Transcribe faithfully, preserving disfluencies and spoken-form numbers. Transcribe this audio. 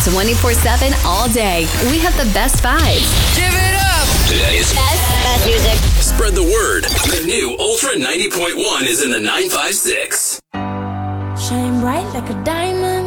twenty-four seven all day. We have the best vibes. Give it up! Today's Best, best music. Spread the word. The new Ultra ninety point one is in the nine five six. Shine bright like a diamond.